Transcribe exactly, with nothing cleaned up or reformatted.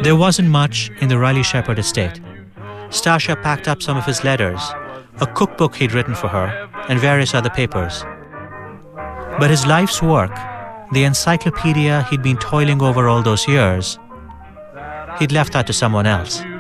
There wasn't much in the Riley Shepard estate. Stasia packed up some of his letters, a cookbook he'd written for her, and various other papers. But his life's work, the encyclopedia he'd been toiling over all those years, he'd left that to someone else.